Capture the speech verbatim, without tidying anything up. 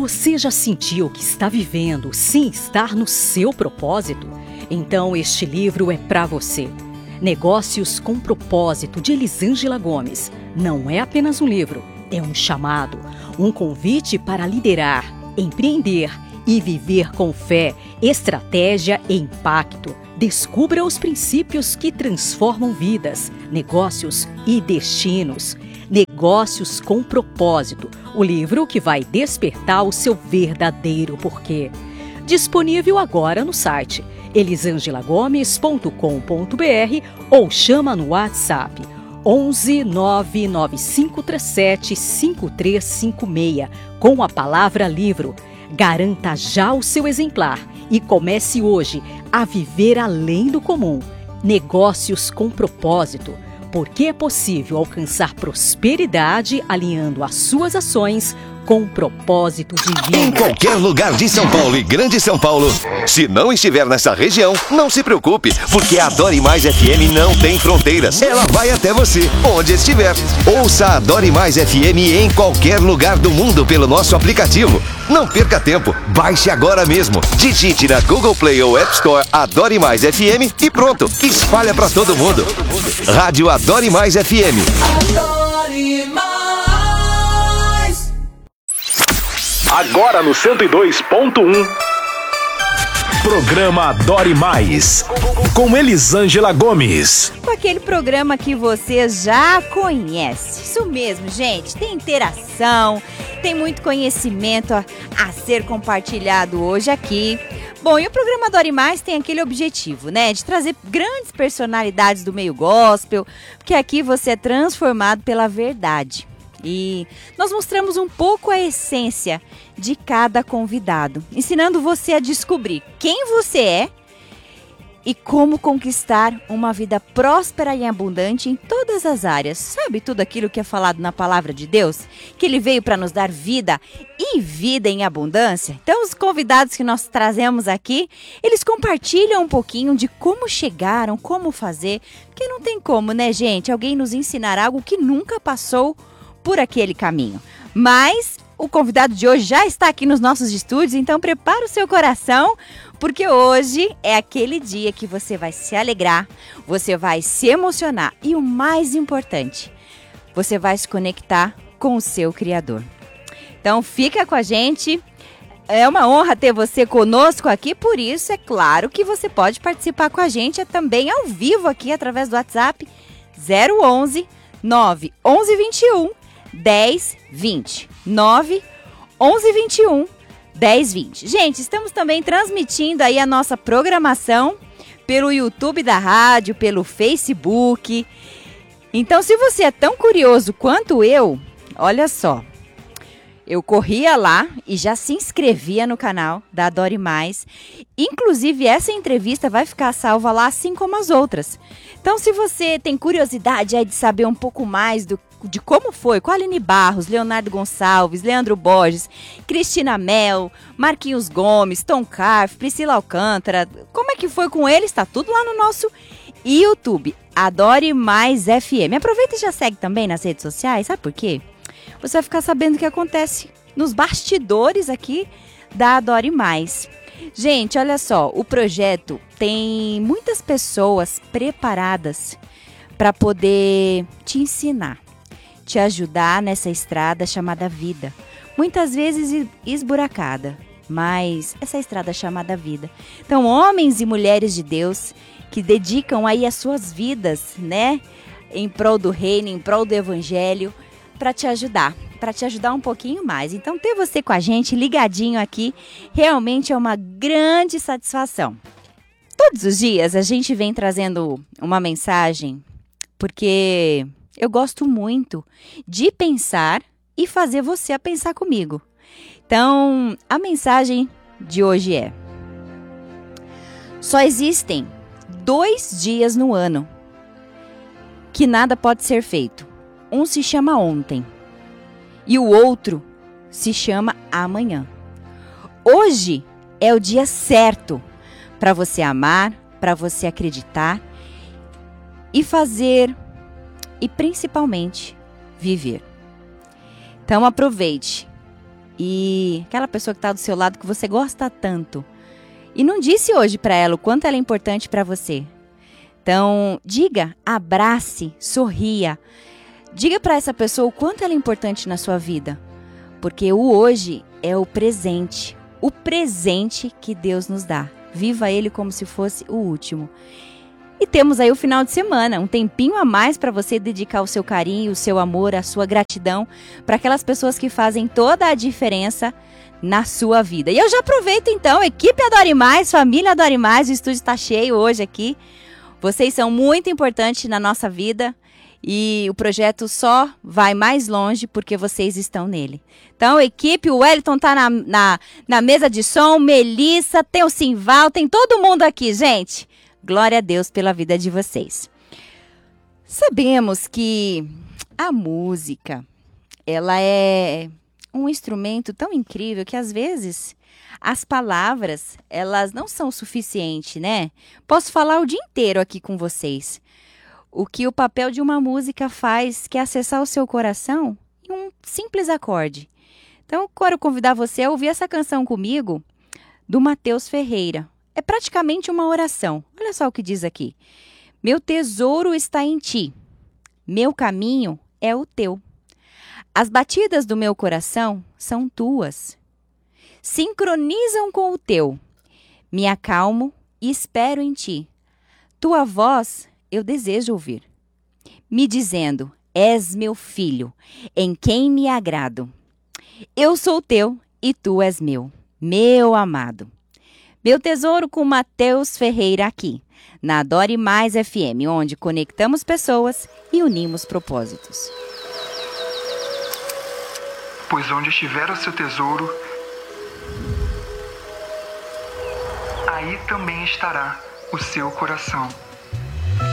Você já sentiu que está vivendo sem estar no seu propósito? Então este livro é para você. Negócios com Propósito, de Elisângela Gomes. Não é apenas um livro, é um chamado, um convite para liderar, empreender e viver com fé, estratégia e impacto. Descubra os princípios que transformam vidas, negócios e destinos. Negócios com Propósito, o livro que vai despertar o seu verdadeiro porquê. Disponível agora no site elisangela gomes ponto com ponto br ou chama no WhatsApp onze nove nove cinco três sete cinco três cinco seis com a palavra livro. Garanta já o seu exemplar e comece hoje a viver além do comum. Negócios com Propósito, porque é possível alcançar prosperidade alinhando as suas ações com um propósito divino. Em qualquer lugar de São Paulo e Grande São Paulo. Se não estiver nessa região, não se preocupe, porque a Adore Mais F M não tem fronteiras. Ela vai até você, onde estiver. Ouça a Adore Mais F M em qualquer lugar do mundo pelo nosso aplicativo. Não perca tempo, baixe agora mesmo. Digite na Google Play ou App Store Adore Mais F M e pronto, espalha pra todo mundo. Rádio Adore Mais F M. Adore Mais. Agora no cento e dois ponto um. Programa Adore Mais, com Elisângela Gomes. Com aquele programa que você já conhece. Isso mesmo, gente. Tem interação, tem muito conhecimento a, a ser compartilhado hoje aqui. Bom, e o programa Adore Mais tem aquele objetivo, né? De trazer grandes personalidades do meio gospel, porque aqui você é transformado pela verdade. E nós mostramos um pouco a essência de cada convidado, ensinando você a descobrir quem você é e como conquistar uma vida próspera e abundante em todas as áreas. Sabe tudo aquilo que é falado na palavra de Deus? Que Ele veio para nos dar vida e vida em abundância? Então os convidados que nós trazemos aqui, eles compartilham um pouquinho de como chegaram, como fazer. Porque não tem como, né, gente? Alguém nos ensinar algo que nunca passou por aquele caminho. Mas o convidado de hoje já está aqui nos nossos estúdios, então prepara o seu coração, porque hoje é aquele dia que você vai se alegrar, você vai se emocionar e o mais importante, você vai se conectar com o seu Criador. Então fica com a gente, é uma honra ter você conosco aqui, por isso é claro que você pode participar com a gente é também ao vivo aqui através do WhatsApp zero onze nove onze vinte e um dez vinte. nove onze vinte e um dez vinte. Gente, estamos também transmitindo aí a nossa programação pelo YouTube da rádio, pelo Facebook. Então, se você é tão curioso quanto eu, olha só. Eu corria lá e já se inscrevia no canal da Adore Mais. Inclusive, essa entrevista vai ficar salva lá, assim como as outras. Então, se você tem curiosidade aí de saber um pouco mais do, de como foi com a Aline Barros, Leonardo Gonçalves, Leandro Borges, Cristina Mel, Marquinhos Gomes, Tom Carf, Priscila Alcântara, como é que foi com eles? Está tudo lá no nosso YouTube, Adore Mais F M. Aproveita e já segue também nas redes sociais, sabe por quê? Você vai ficar sabendo o que acontece nos bastidores aqui da Adore Mais. Gente, olha só, o projeto tem muitas pessoas preparadas para poder te ensinar, te ajudar nessa estrada chamada vida. Muitas vezes esburacada, mas essa estrada chamada vida. Então, homens e mulheres de Deus que dedicam aí as suas vidas, né, em prol do reino, em prol do evangelho, para te ajudar, para te ajudar um pouquinho mais. Então, ter você com a gente, ligadinho aqui, realmente é uma grande satisfação. Todos os dias a gente vem trazendo uma mensagem, porque eu gosto muito de pensar e fazer você a pensar comigo. Então, a mensagem de hoje é: só existem dois dias no ano que nada pode ser feito. Um se chama ontem e o outro se chama amanhã. Hoje é o dia certo para você amar, para você acreditar e fazer e principalmente viver. Então aproveite e aquela pessoa que está do seu lado que você gosta tanto e não disse hoje para ela o quanto ela é importante para você. Então, diga, abrace, sorria. Diga para essa pessoa o quanto ela é importante na sua vida. Porque o hoje é o presente. O presente que Deus nos dá. Viva ele como se fosse o último. E temos aí o final de semana, um tempinho a mais para você dedicar o seu carinho, o seu amor, a sua gratidão para aquelas pessoas que fazem toda a diferença na sua vida. E eu já aproveito então, equipe Adore Mais, família Adore Mais, o estúdio está cheio hoje aqui. Vocês são muito importantes na nossa vida e o projeto só vai mais longe porque vocês estão nele. Então, equipe, o Wellington tá na, na, na mesa de som, Melissa, tem o Simval, tem todo mundo aqui, gente. Glória a Deus pela vida de vocês. Sabemos que a música, ela é um instrumento tão incrível que às vezes as palavras, elas não são suficientes, né? Posso falar o dia inteiro aqui com vocês. O que o papel de uma música faz, que é acessar o seu coração em um simples acorde. Então, quero convidar você a ouvir essa canção comigo, do Mateus Ferreira. É praticamente uma oração. Olha só o que diz aqui. Meu tesouro está em ti. Meu caminho é o teu. As batidas do meu coração são tuas. Sincronizam com o teu. Me acalmo e espero em ti. Tua voz eu desejo ouvir. Me dizendo, és meu filho, em quem me agrado. Eu sou teu e tu és meu, meu amado. Meu tesouro com Mateus Ferreira aqui, na Adore Mais F M, onde conectamos pessoas e unimos propósitos. Pois onde estiver o seu tesouro, aí também estará o seu coração.